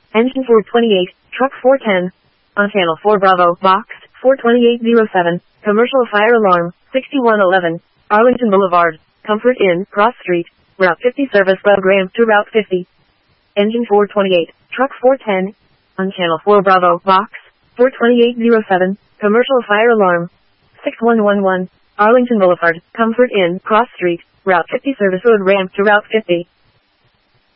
Engine 428, truck 410. On channel 4 Bravo, box 42807, commercial fire alarm, 6111, Arlington Boulevard, Comfort Inn, Cross Street, Route 50 service program to Route 50. Engine 428, truck 410. On channel 4 Bravo, box 42807, commercial fire alarm, 6111, Arlington Boulevard, Comfort Inn, Cross Street, Route 50 service road ramp to Route 50.